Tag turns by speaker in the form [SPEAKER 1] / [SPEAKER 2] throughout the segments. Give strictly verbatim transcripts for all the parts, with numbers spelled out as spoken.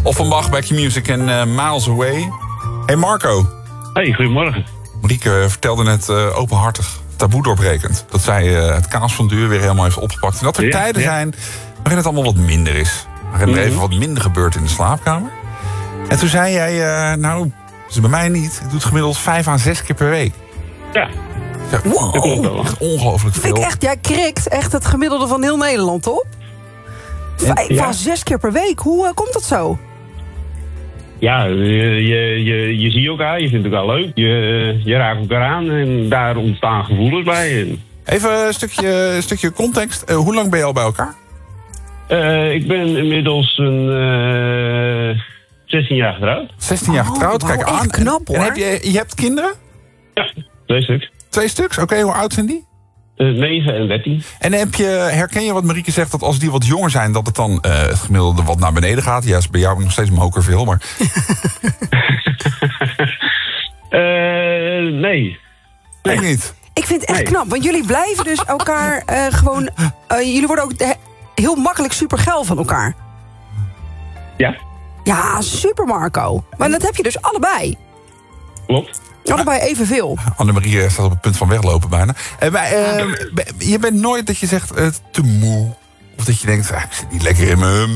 [SPEAKER 1] Offenbach, Back Your Music en uh, Miles Away. Hey Marco.
[SPEAKER 2] Hey, goedemorgen.
[SPEAKER 1] Marieke vertelde net uh, openhartig, taboe doorbrekend, dat zij uh, het kaasfondue weer helemaal heeft opgepakt. En dat er ja, tijden ja. zijn waarin het allemaal wat minder is. Waarin er mm-hmm. even wat minder gebeurt in de slaapkamer. En toen zei jij, uh, nou, dat is bij mij niet. Ik doe het gemiddeld vijf à zes keer per week.
[SPEAKER 2] Ja.
[SPEAKER 1] Ja, wow, dat klopt wel. Echt ongelooflijk veel.
[SPEAKER 3] Ik echt, jij krikt echt het gemiddelde van heel Nederland op. Vijf ja. à zes keer per week. Hoe uh, komt dat zo?
[SPEAKER 2] Ja, je, je, je, je ziet elkaar, je vindt elkaar leuk. Je, je raakt elkaar aan en daar ontstaan gevoelens bij.
[SPEAKER 1] Even een stukje, een stukje context. Uh, hoe lang ben je al bij elkaar?
[SPEAKER 2] Uh, ik ben inmiddels een uh, zestien jaar getrouwd.
[SPEAKER 1] zestien jaar getrouwd, oh, kijk
[SPEAKER 3] wow,
[SPEAKER 1] aan.
[SPEAKER 3] Knap, hoor.
[SPEAKER 1] En heb je, je hebt kinderen?
[SPEAKER 2] Ja, twee stuks.
[SPEAKER 1] Twee stuks? Oké, okay, hoe oud zijn die?
[SPEAKER 2] Uh, negen en dertien.
[SPEAKER 1] En heb je, herken je wat Marieke zegt, dat als die wat jonger zijn, dat het dan uh, het gemiddelde wat naar beneden gaat? Ja, is bij jou nog steeds moker veel, maar...
[SPEAKER 2] uh, nee.
[SPEAKER 1] Nee, niet.
[SPEAKER 3] Ik vind het echt
[SPEAKER 2] nee.
[SPEAKER 3] knap, want jullie blijven dus elkaar uh, gewoon... Uh, jullie worden ook he- heel makkelijk super geil van elkaar.
[SPEAKER 2] Ja.
[SPEAKER 3] Ja, super Marco. Maar dat heb je dus allebei.
[SPEAKER 2] Klopt.
[SPEAKER 3] Allebei evenveel.
[SPEAKER 1] Annemarie staat op het punt van weglopen bijna. Uh, maar, uh, je bent nooit dat je zegt uh, te moe. Of dat je denkt, ah, ik zit niet lekker in mijn hum.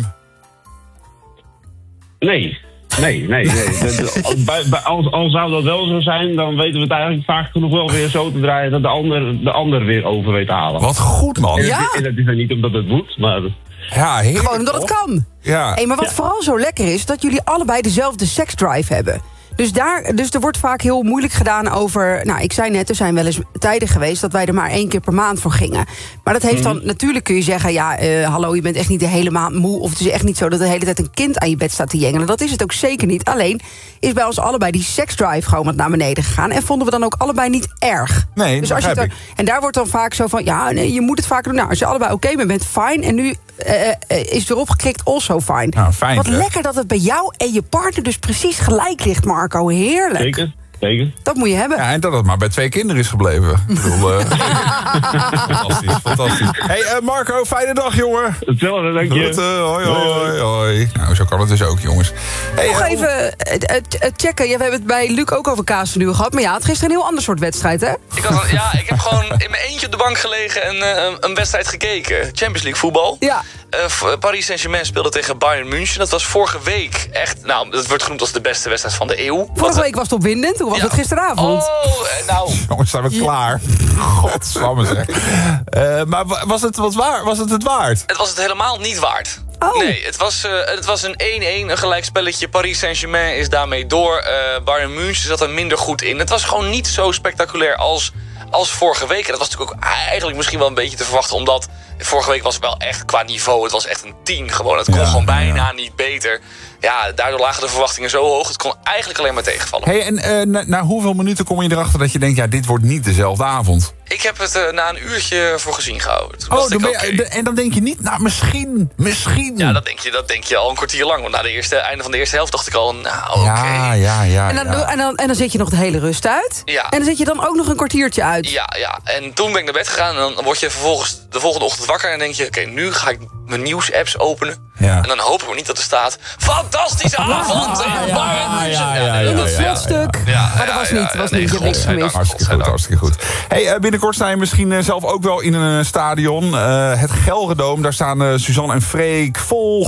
[SPEAKER 2] Nee. Nee, nee, nee. bij, bij, als, als zou dat wel zo zijn, dan weten we het eigenlijk vaak genoeg wel weer zo te draaien dat de ander, de ander weer over weet te halen.
[SPEAKER 1] Wat goed, man.
[SPEAKER 3] Ja.
[SPEAKER 2] En dat is dan niet omdat het moet, maar...
[SPEAKER 1] Ja, heerlijk,
[SPEAKER 3] gewoon omdat het kan.
[SPEAKER 1] Ja.
[SPEAKER 3] Hey, maar wat
[SPEAKER 2] ja.
[SPEAKER 3] vooral zo lekker is, dat jullie allebei dezelfde seksdrive hebben. Dus, daar, dus er wordt vaak heel moeilijk gedaan over... Nou, ik zei net, er zijn wel eens tijden geweest dat wij er maar één keer per maand voor gingen. Maar dat heeft dan... Mm-hmm. Natuurlijk kun je zeggen, ja, uh, hallo, je bent echt niet de hele maand moe. Of het is echt niet zo dat de hele tijd een kind aan je bed staat te jengelen. Dat is het ook zeker niet. Alleen is bij ons allebei die seksdrive gewoon wat naar beneden gegaan. En vonden we dan ook allebei niet erg.
[SPEAKER 1] Nee,
[SPEAKER 3] dus
[SPEAKER 1] dat
[SPEAKER 3] als je
[SPEAKER 1] begrijp
[SPEAKER 3] er,
[SPEAKER 1] ik.
[SPEAKER 3] En daar wordt dan vaak zo van, ja, nee, je moet het vaker doen. Nou, als je allebei oké okay bent, bent fijn. En nu uh, uh, is erop geklikt, also fine.
[SPEAKER 1] Nou, fijn,
[SPEAKER 3] wat
[SPEAKER 1] hè?
[SPEAKER 3] lekker dat het bij jou en je partner dus precies gelijk ligt, Marco. Heerlijk.
[SPEAKER 2] Zeker, zeker.
[SPEAKER 3] Dat moet je hebben.
[SPEAKER 1] Ja, en dat het maar bij twee kinderen is gebleven. Ik bedoel, uh, fantastisch, fantastisch. Hey uh, Marco, fijne dag, jongen.
[SPEAKER 2] Hetzelfde, dank je.
[SPEAKER 1] Goed, uh, hoi, hoi, hoi. Nou, zo kan het dus ook, jongens. Hey,
[SPEAKER 3] Nog
[SPEAKER 1] uh,
[SPEAKER 3] even uh, uh, checken. Ja, we hebben het bij Luc ook over kaasvernieuwen gehad. Maar ja, het gisteren een heel ander soort wedstrijd, hè?
[SPEAKER 4] Ik, had, ja, ik heb gewoon in mijn eentje op de bank gelegen en uh, een wedstrijd gekeken. Champions League voetbal.
[SPEAKER 3] Ja.
[SPEAKER 4] Uh, Paris Saint-Germain speelde tegen Bayern München. Dat was vorige week echt... Nou, dat wordt genoemd als de beste wedstrijd van de eeuw.
[SPEAKER 3] Vorige
[SPEAKER 4] Wat,
[SPEAKER 3] week was het opwindend. Hoe was
[SPEAKER 4] ja.
[SPEAKER 3] het gisteravond?
[SPEAKER 4] Oh, nou...
[SPEAKER 1] Jongens, zijn we klaar? Godsamme zeg. Uh, maar was het, wat waar, was het het waard?
[SPEAKER 4] Het was het helemaal niet waard.
[SPEAKER 3] Oh.
[SPEAKER 4] Nee, het was, uh, het was een één-één, een gelijkspelletje. Paris Saint-Germain is daarmee door. Uh, Bayern München zat er minder goed in. Het was gewoon niet zo spectaculair als, als vorige week. En dat was natuurlijk ook eigenlijk misschien wel een beetje te verwachten, omdat vorige week was het wel echt qua niveau. Het was echt een tien gewoon. Het kon
[SPEAKER 1] ja,
[SPEAKER 4] gewoon bijna
[SPEAKER 1] ja.
[SPEAKER 4] niet beter. Ja, daardoor lagen de verwachtingen zo hoog. Het kon eigenlijk alleen maar tegenvallen.
[SPEAKER 1] Hey, en uh, na, na hoeveel minuten kom je erachter dat je denkt, ja, dit wordt niet dezelfde avond?
[SPEAKER 4] Ik heb het uh, na een uurtje voor gezien gehouden. Toen
[SPEAKER 1] Oh,
[SPEAKER 4] dacht
[SPEAKER 1] dan
[SPEAKER 4] ik,
[SPEAKER 1] ben je,
[SPEAKER 4] okay.
[SPEAKER 1] de, en dan denk je niet, nou, misschien, misschien.
[SPEAKER 4] Ja, dat denk, je, dat denk je al een kwartier lang. Want na het eerste, einde van de eerste helft dacht ik al, nou, oké. Okay.
[SPEAKER 1] Ja, ja, ja.
[SPEAKER 3] En dan,
[SPEAKER 1] ja.
[SPEAKER 3] en, dan, en dan zit je nog de hele rust uit.
[SPEAKER 4] Ja.
[SPEAKER 3] En dan zit je dan ook nog een kwartiertje uit.
[SPEAKER 4] Ja, ja, en toen ben ik naar bed gegaan. En dan word je vervolgens de volgende ochtend wakker. En denk je, oké, okay, nu ga ik mijn nieuws-apps openen.
[SPEAKER 1] Ja.
[SPEAKER 4] En dan hopen we niet dat er staat, fantastische avond in Bayern München.
[SPEAKER 1] ja, ja, ja,
[SPEAKER 3] In het
[SPEAKER 1] ja, ja,
[SPEAKER 3] slotstuk.
[SPEAKER 4] ja. Ja,
[SPEAKER 3] Maar dat was
[SPEAKER 4] ja,
[SPEAKER 3] niet.
[SPEAKER 4] ja,
[SPEAKER 3] was
[SPEAKER 4] nee,
[SPEAKER 3] niet. Je hebt niks
[SPEAKER 4] godzijdank.
[SPEAKER 3] gemist.
[SPEAKER 1] Hartstikke goed, hartstikke goed. Hey, uh, binnenkort sta je misschien uh, zelf ook wel in een uh, stadion. Uh, het Gelredome, daar staan uh, Suzanne en Freek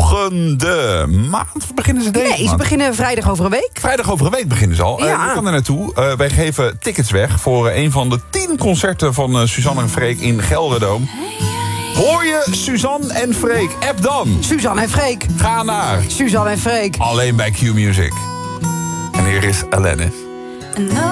[SPEAKER 1] volgende maand. Beginnen ze deze
[SPEAKER 3] Nee, ze
[SPEAKER 1] maand?
[SPEAKER 3] beginnen vrijdag over een week.
[SPEAKER 1] Vrijdag over een week beginnen ze al. Uh,
[SPEAKER 3] Ja.
[SPEAKER 1] je kan er naartoe. Uh, wij geven tickets weg voor uh, een van de tien concerten van uh, Suzanne en Freek in Gelredome. Hoor je Suzanne en Freek? App dan.
[SPEAKER 3] Suzanne en Freek.
[SPEAKER 1] Ga naar
[SPEAKER 3] Suzanne en Freek.
[SPEAKER 1] alleen bij Q Music. En hier is Alanis.